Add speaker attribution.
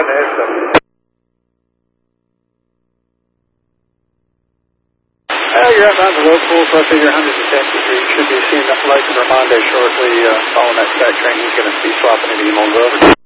Speaker 1: ahead and hit them. You're outbound to local, plus your 110 degrees. Should be seeing the flight from Ramonde shortly. Following that track train, he's going to be swapping into Emo over.